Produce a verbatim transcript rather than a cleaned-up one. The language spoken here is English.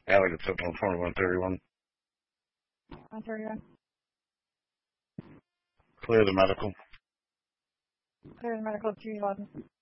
Allie gets up on phone one thirty-one. one thirty-one. Clear the medical. Clear the medical two eleven.